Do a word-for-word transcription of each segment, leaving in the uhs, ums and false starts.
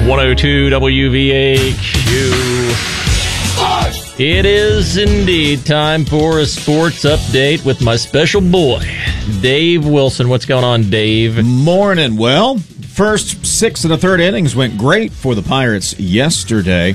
one oh two W V A Q. It is indeed time for a sports update with my special boy, Dave Wilson. What's going on, Dave? Morning. Well, first six and a third innings went great for the Pirates yesterday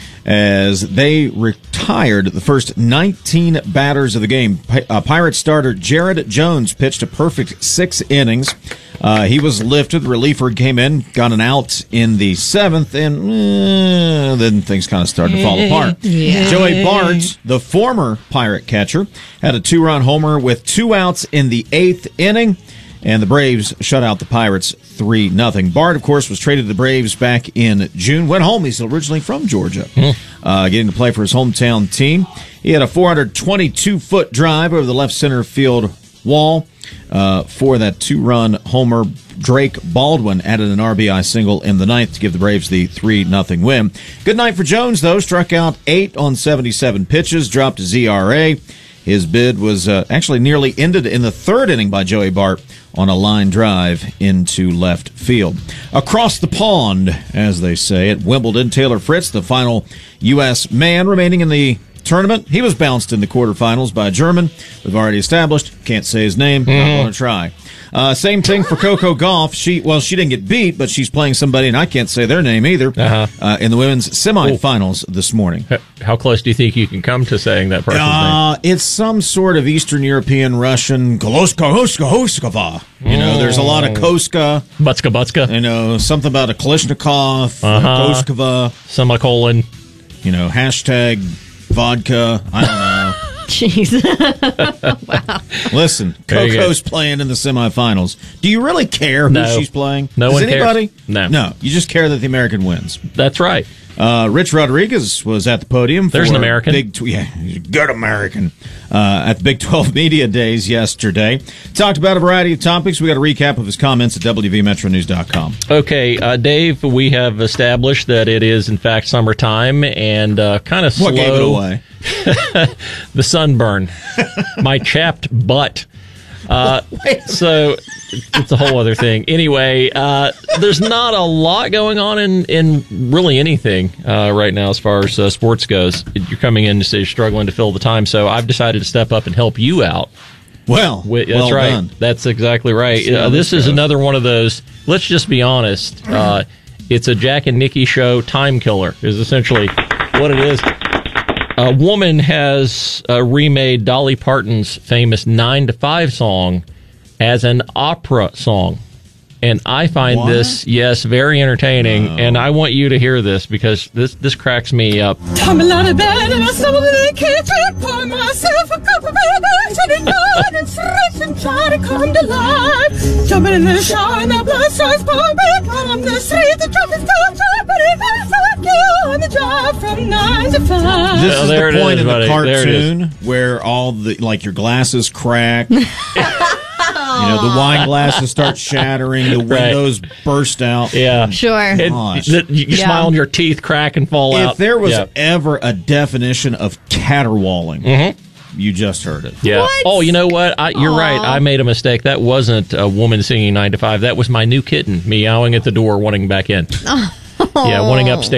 as they retired the first nineteen batters of the game. Uh, Pirates starter Jared Jones pitched a perfect six innings. Uh, he was lifted. The reliever came in, got an out in the seventh, and uh, then things kind of started to fall apart. Yeah. Joey Bart, the former Pirate catcher, had a two-run homer with two outs in the eighth inning, and the Braves shut out the Pirates three nothing. Bart, of course, was traded to the Braves back in June. Went home. He's originally from Georgia, uh, getting to play for his hometown team. He had a four hundred twenty-two foot drive over the left center field wall uh, for that two-run homer. Drake Baldwin added an R B I single in the ninth to give the Braves the three nothing win. Good night for Jones, though. Struck out eight on seventy-seven pitches, dropped his E R A. His bid was uh, actually nearly ended in the third inning by Joey Bart on a line drive into left field. Across the pond, as they say, at Wimbledon, Taylor Fritz, the final U S man remaining in the tournament, he was bounced in the quarterfinals by a German we've already established. Can't say his name. Mm-hmm. Not going to try. Uh, same thing for Coco Gauff. She, well, she didn't get beat, but she's playing somebody, and I can't say their name either, uh-huh. uh, in the women's semifinals Ooh. this morning. How close do you think you can come to saying that person's uh, name? It's some sort of Eastern European Russian, Goloska, Hoska, Hoskova. You know, there's a lot of Koska. Butska, Butska. You know, something about a Kalishnikov, uh-huh. Koskova. Semicolon. You know, hashtag vodka. I don't know. Jeez. Wow. Listen, Coco's playing in the semifinals. Do you really care who no. she's playing? No Does one anybody? cares. No. No. You just care that the American wins. That's right. Uh, Rich Rodriguez was at the podium. There's for an American. Big tw- yeah, he's a good American. Uh, at the Big twelve Media Days yesterday. Talked about a variety of topics. We got a recap of his comments at W V Metro News dot com. Okay, uh, Dave, we have established that it is, in fact, summertime and uh, kind of slow. What gave it away? The sunburn. My chapped butt. Uh, so it's a whole other thing. Anyway, uh, there's not a lot going on in, in really anything uh, right now as far as uh, sports goes. You're coming in to say you're struggling to fill the time, so I've decided to step up and help you out. Well, That's well right. done. That's exactly right. Uh, this is another one of those, let's just be honest, uh, it's a Jack and Nikki show time killer is essentially what it is. A woman has uh, remade Dolly Parton's famous nine to five song as an opera song. And I find what? this, yes, very entertaining. No. And I want you to hear this because this this cracks me up. Tumble out of bed and I stumble in the kitchen, pour myself a cup of bourbon, and nod and stretch and try to come to life. Jumping in the shower and the blood starts pumping, on the street the traffic's still jumping, and I fuck you on the job from nine to five. This Oh, is there the it point is, in the buddy. There it is. cartoon where all the, like, your glasses crack. You know, the wine glasses start shattering, the windows right. burst out. Yeah. Sure. And the, you yeah. smile and your teeth crack and fall if out. If there was yeah. ever a definition of caterwauling, mm-hmm. you just heard it. Yeah. What? Oh, you know what? I, you're Aww. right. I made a mistake. That wasn't a woman singing nine to five. That was my new kitten meowing at the door, wanting back in. Oh. Yeah, wanting upstairs.